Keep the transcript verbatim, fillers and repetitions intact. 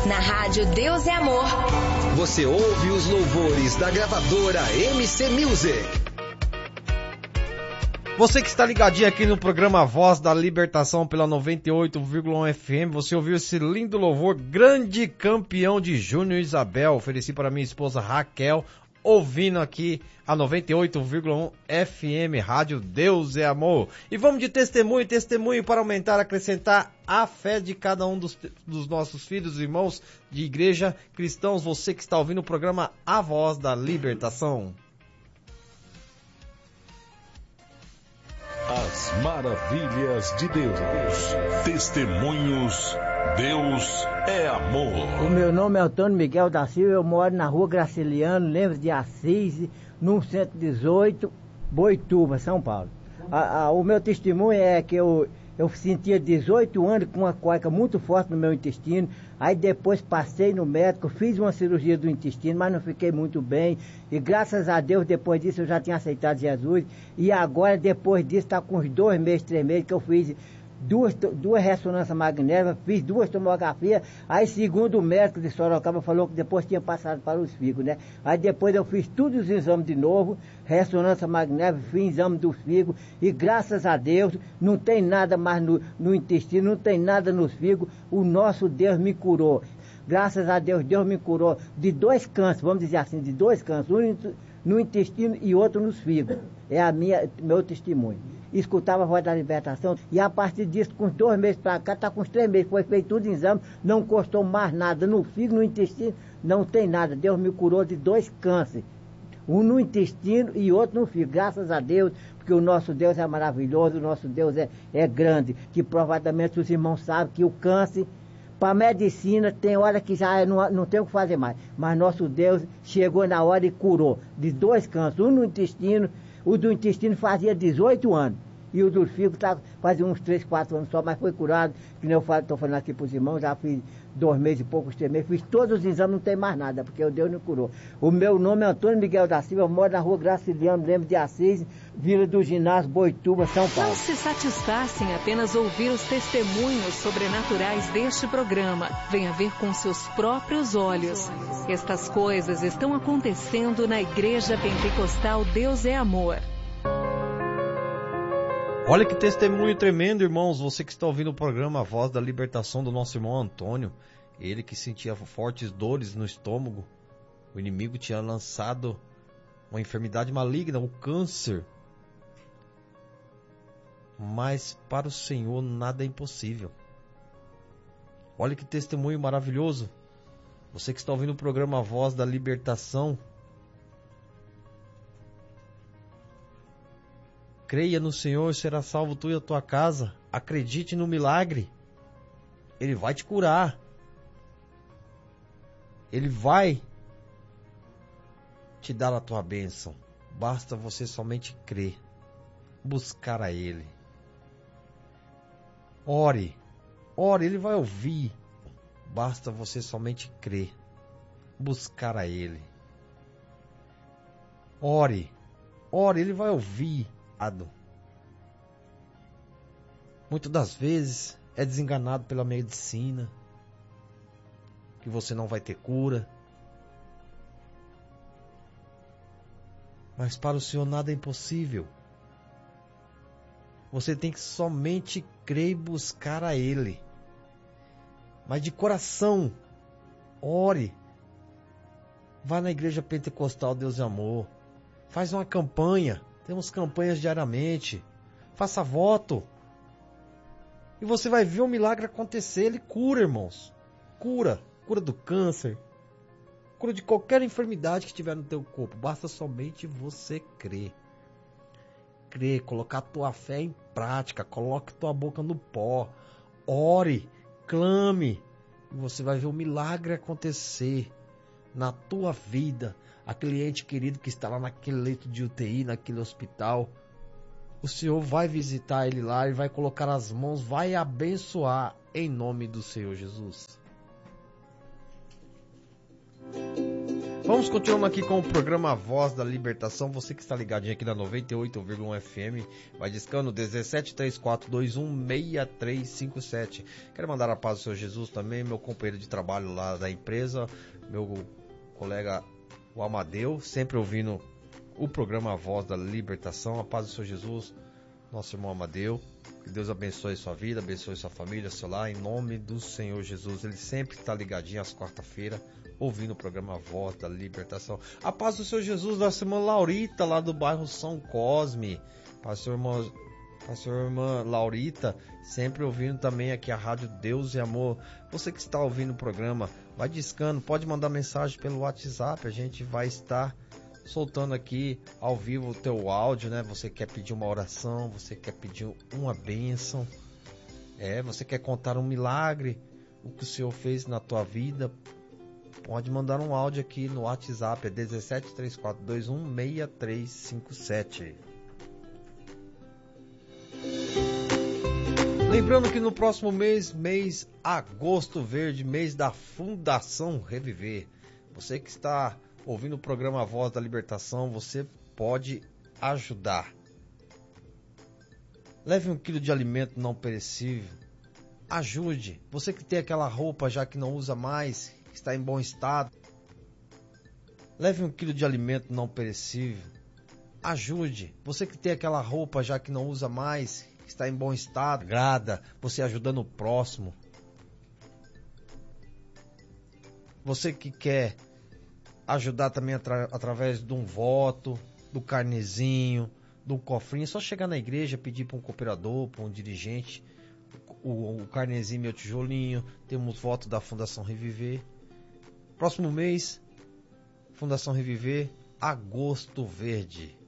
Na rádio Deus é Amor. Você ouve os louvores da gravadora M C Music. Você que está ligadinho aqui no programa Voz da Libertação pela noventa e oito vírgula um F M, você ouviu esse lindo louvor, Grande Campeão de Júnior Isabel. Ofereci para minha esposa Raquel, ouvindo aqui a noventa e oito vírgula um F M, Rádio Deus é Amor. E vamos de testemunho, testemunho para aumentar, acrescentar a fé de cada um dos, dos nossos filhos e irmãos de igreja cristãos. Você que está ouvindo o programa A Voz da Libertação. As maravilhas de Deus. Testemunhos. Deus é amor. O meu nome é Antônio Miguel da Silva, eu moro na rua Graciliano, Lemos de Assis, no cento e dezoito, Boituva, São Paulo. A, a, o meu testemunho é que eu, eu sentia dezoito anos com uma cólica muito forte no meu intestino. Aí depois passei no médico, fiz uma cirurgia do intestino, mas não fiquei muito bem. E graças a Deus, depois disso, eu já tinha aceitado Jesus. E agora, depois disso, está com uns dois meses, três meses, que eu fiz duas, duas ressonâncias magnéticas, fiz duas tomografias. Aí, segundo o médico de Sorocaba, falou que depois tinha passado para os fígados, né? Aí depois eu fiz todos os exames de novo, ressonância magnética, fiz exame dos fígados. E graças a Deus, não tem nada mais no, no intestino, não tem nada nos fígados. O nosso Deus me curou. Graças a Deus, Deus me curou de dois cânceres, vamos dizer assim, de dois cânceres, um no intestino e outro nos fígados. É a minha, meu testemunho. Escutava a voz da libertação e a partir disso, com dois meses para cá, está com uns três meses, foi feito tudo exame, não encostou mais nada no fígado, no intestino, não tem nada. Deus me curou de dois cânceres, um no intestino e outro no fígado, graças a Deus, porque o nosso Deus é maravilhoso, o nosso Deus é, é grande, que provavelmente os irmãos sabem que o câncer, para a medicina, tem hora que já não, não tem o que fazer mais, mas nosso Deus chegou na hora e curou de dois cânceres, um no intestino. O do intestino fazia dezoito anos. E o do fígado tá, fazia uns três, quatro anos só, mas foi curado. Que nem eu estou falando aqui para os irmãos, já fiz dois meses e poucos, três meses. Fiz todos os exames, não tem mais nada, porque o Deus me curou. O meu nome é Antônio Miguel da Silva, eu moro na rua Graciliano, Lemos de Assis, Vila do Ginásio, Boituva, São Paulo. Não se satisfaça em apenas ouvir os testemunhos sobrenaturais deste programa. Venha ver com seus próprios olhos. Estas coisas estão acontecendo na Igreja Pentecostal Deus é Amor. Olha que testemunho tremendo, irmãos. Você que está ouvindo o programa A Voz da Libertação do nosso irmão Antônio. Ele que sentia fortes dores no estômago. O inimigo tinha lançado uma enfermidade maligna, o câncer. Mas para o Senhor nada é impossível. Olha que testemunho maravilhoso. Você que está ouvindo o programa A Voz da Libertação. Creia no Senhor e será salvo tu e a tua casa. Acredite no milagre. Ele vai te curar. Ele vai te dar a tua bênção. Basta você somente crer. Buscar a Ele. Ore. Ore, Ele vai ouvir. Basta você somente crer. Buscar a Ele. Ore. Ore, Ele vai ouvir. Muitas das vezes é desenganado pela medicina, que você não vai ter cura. Mas para o Senhor nada é impossível. Você tem que somente crer e buscar a Ele. Mas de coração, ore. Vá na Igreja Pentecostal Deus é Amor. Faz uma campanha. Temos campanhas diariamente. Faça voto. E você vai ver o milagre acontecer. Ele cura, irmãos. Cura. Cura do câncer. Cura de qualquer enfermidade que tiver no teu corpo. Basta somente você crer. Crer, colocar a tua fé em prática. Coloque tua boca no pó. Ore, clame. E você vai ver o milagre acontecer na tua vida. Aquele ente querido que está lá naquele leito de U T I, naquele hospital. O Senhor vai visitar ele lá e vai colocar as mãos, vai abençoar em nome do Senhor Jesus. Vamos continuando aqui com o programa Voz da Libertação. Você que está ligadinho aqui na noventa e oito vírgula um F M, vai discando dezessete, trinta e quatro, vinte e um, sessenta e três cinquenta e sete. Quero mandar a paz do Senhor Jesus também, meu companheiro de trabalho lá da empresa, meu colega o Amadeu, sempre ouvindo o programa Voz da Libertação. A paz do Senhor Jesus, nosso irmão Amadeu. Que Deus abençoe sua vida, abençoe sua família, seu lar, em nome do Senhor Jesus. Ele sempre está ligadinho às quarta-feiras, ouvindo o programa Voz da Libertação. A paz do Senhor Jesus, nossa irmã Laurita, lá do bairro São Cosme. Pastor irmã, pastor irmã Laurita, sempre ouvindo também aqui a Rádio Deus e Amor. Você que está ouvindo o programa, vai discando, pode mandar mensagem pelo WhatsApp, a gente vai estar soltando aqui ao vivo o teu áudio, né? Você quer pedir uma oração, você quer pedir uma bênção, é, você quer contar um milagre, o que o Senhor fez na tua vida, pode mandar um áudio aqui no WhatsApp, é dezessete, trinta e quatro, vinte e um, sessenta e três cinquenta e sete. Lembrando que no próximo mês, mês Agosto Verde, mês da Fundação Reviver, você que está ouvindo o programa Voz da Libertação, você pode ajudar. Leve um quilo de alimento não perecível. Ajude. Você que tem aquela roupa já que não usa mais, que está em bom estado. Leve um quilo de alimento não perecível. Ajude. Você que tem aquela roupa já que não usa mais, que está em bom estado. Agrada. Você ajudando o próximo. Você que quer ajudar também atra- através de um voto, do carnezinho, do cofrinho. É só chegar na igreja, pedir para um cooperador, para um dirigente, o, o carnezinho, meu tijolinho. Temos voto da Fundação Reviver. Próximo mês, Fundação Reviver, Agosto Verde.